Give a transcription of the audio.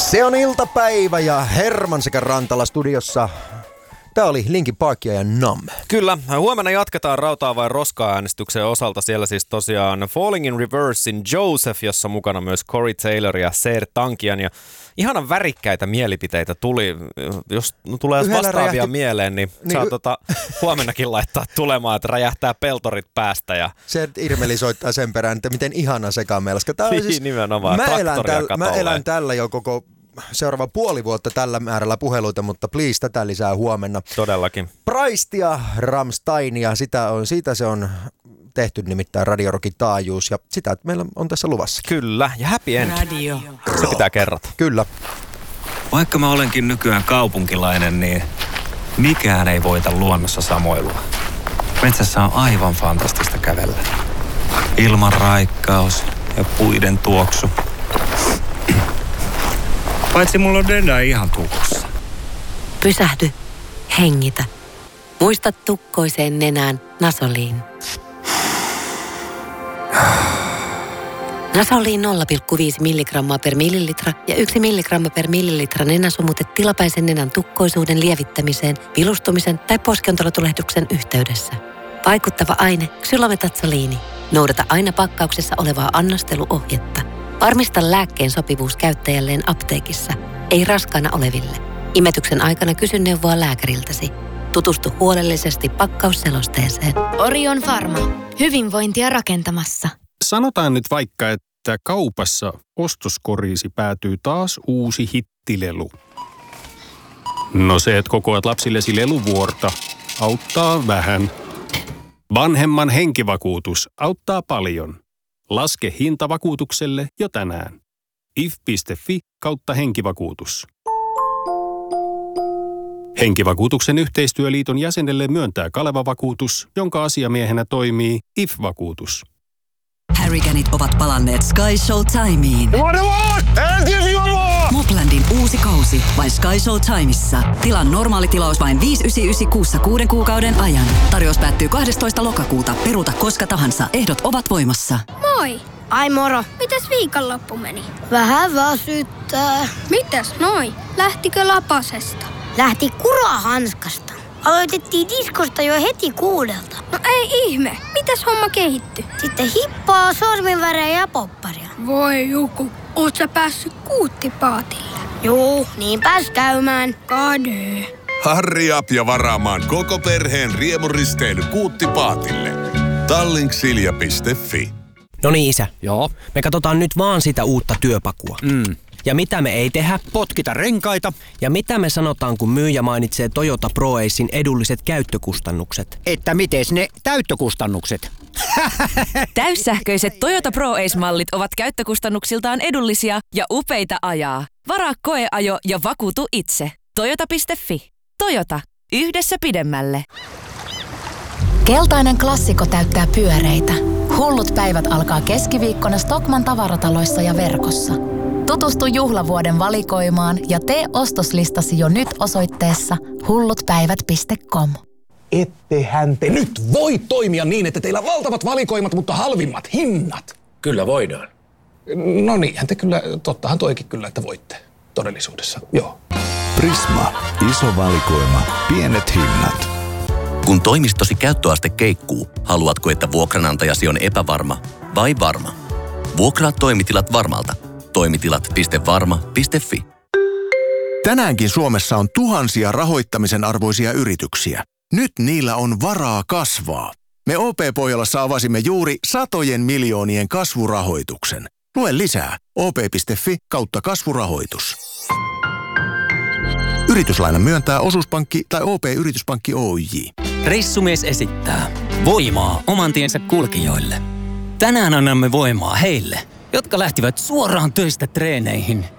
Se on iltapäivä ja Herman sekä Rantala studiossa. Tää oli Linkin Parkia ja Numb. Kyllä, huomenna jatketaan rautaa vai roskaa äänestyksen osalta. Siellä siis tosiaan Falling in Reversein Joseph, jossa mukana myös Corey Taylor ja Serj-Tankian. Ja ihanan värikkäitä mielipiteitä tuli. Jos tulee vastaavia mieleen, niin saa huomennakin laittaa tulemaan, että räjähtää peltorit päästä. Ja se Irmeli soittaa sen perään, että miten ihana sekamelska. Tää on siis, nimenomaan, mä elän tällä jo koko seuraava puoli vuotta tällä määrällä puheluita, mutta please, tätä lisää huomenna. Todellakin. Pricea, Rammsteinia, siitä se on tehty nimittäin Radio Rockin taajuus ja sitä meillä on tässä luvassa. Kyllä, ja happy end. Radio. Se pitää kerrata. Kyllä. Vaikka mä olenkin nykyään kaupunkilainen, niin mikään ei voita luonnossa samoilua. Metsässä on aivan fantastista kävellä. Ilman raikkaus ja puiden tuoksu. Paitsi mulla on Denda ihan tukossa. Pysähdy, hengitä. Muista tukkoiseen nenään Nasoliin. Nasoliin 0,5 milligrammaa per millilitra ja 1 milligramma per millilitra nenäsumutet tilapäisen nenän tukkoisuuden lievittämiseen, vilustumisen tai poskiontelotulehduksen yhteydessä. Vaikuttava aine ksylometatsoliini. Noudata aina pakkauksessa olevaa annosteluohjetta. Varmista lääkkeen sopivuus käyttäjälleen apteekissa, ei raskaana oleville. Imetyksen aikana kysy neuvoa lääkäriltäsi. Tutustu huolellisesti pakkausselosteeseen. Orion Pharma. Hyvinvointia rakentamassa. Sanotaan nyt vaikka, että kaupassa ostoskoriisi päätyy taas uusi hittilelu. No se, että kokoat lapsillesi leluvuorta, auttaa vähän. Vanhemman henkivakuutus auttaa paljon. Laske hinta vakuutukselle jo tänään. if.fi/henkivakuutus. Henkivakuutuksen yhteistyöliiton jäsenelle myöntää Kaleva-vakuutus, jonka asiamiehenä toimii IF-vakuutus. Harriganit ovat palanneet Sky Showtimeen. Moplandin uusi kausi vain Sky Showtimeissa. Tilan normaali tilaus vain 5,99 kuussa 6 kuukauden ajan. Tarjous päättyy 12. lokakuuta. Peruuta koska tahansa. Ehdot ovat voimassa. Moi! Ai moro, mitäs viikonloppu meni? Vähän väsyttää. Mitäs noi? Lähtikö lapasesta? Lähti kurahanskasta. Aloitettiin diskosta jo heti 6. No ei ihme, mitäs homma kehittyi? Sitten hippaa, sorminvärejä ja popparia. Voi joku, oot sä päässyt kuuttipaatille? Juu, niin pääs käymään. Kade. Harri up ja varaamaan koko perheen riemuristeily Kuuttipaatille. Tallink.silja.fi. No niin isä. Joo. Me katsotaan nyt vaan sitä uutta työpakua. Ja mitä me ei tehdä? Potkita renkaita. Ja mitä me sanotaan, kun myyjä mainitsee Toyota ProAcen edulliset käyttökustannukset? Että mites ne täyttökustannukset? Täyssähköiset Toyota ProAce-mallit ovat käyttökustannuksiltaan edullisia ja upeita ajaa. Varaa koeajo ja vakuutu itse. Toyota.fi. Toyota. Yhdessä pidemmälle. Keltainen klassikko täyttää pyöreitä. Hullut päivät alkaa keskiviikkona Stockmann tavarataloissa ja verkossa. Tutustu juhlavuoden valikoimaan ja tee ostoslistasi jo nyt osoitteessa hullutpäivät.com. Ettehän te nyt voi toimia niin, että teillä on valtavat valikoimat, mutta halvimmat hinnat. Kyllä voidaan. No niinhän te kyllä, tottahan toikin kyllä, että voitte todellisuudessa, joo. Prisma. Iso valikoima. Pienet hinnat. Kun toimistosi käyttöaste keikkuu, haluatko, että vuokranantajasi on epävarma vai varma? Vuokraa toimitilat Varmalta. Toimitilat.varma.fi. Tänäänkin Suomessa on tuhansia rahoittamisen arvoisia yrityksiä. Nyt niillä on varaa kasvaa. Me OP-Pohjolassa avasimme juuri satojen miljoonien kasvurahoituksen. Lue lisää op.fi/kasvurahoitus. Yrityslainan myöntää Osuuspankki tai OP-yrityspankki Oyj. Reissumies esittää voimaa oman tiensä kulkijoille. Tänään annamme voimaa heille, jotka lähtivät suoraan töistä treeneihin